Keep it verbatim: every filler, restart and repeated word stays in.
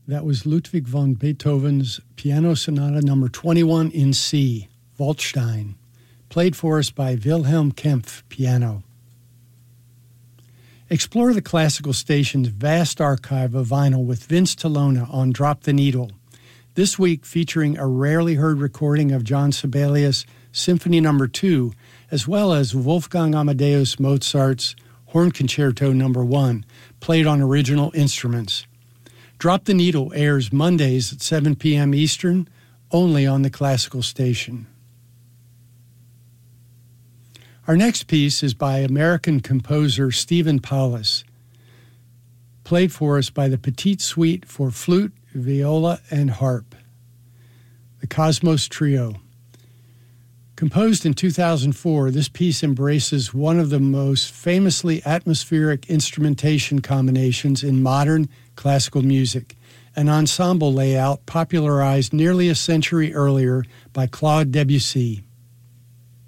That was Ludwig van Beethoven's Piano Sonata number twenty-one in C, Waldstein, played for us by Wilhelm Kempf, piano. Explore the classical station's vast archive of vinyl with Vince Tolona on Drop the Needle, this week featuring a rarely heard recording of John Sibelius' Symphony number two, as well as Wolfgang Amadeus Mozart's Horn Concerto number one, played on original instruments. Drop the Needle airs Mondays at seven p.m. Eastern, only on the classical station. Our next piece is by American composer Stephen Paulus, played for us by the Petite Suite for flute, viola, and harp, the Cosmos Trio. Composed in two thousand four, this piece embraces one of the most famously atmospheric instrumentation combinations in modern classical music, an ensemble layout popularized nearly a century earlier by Claude Debussy.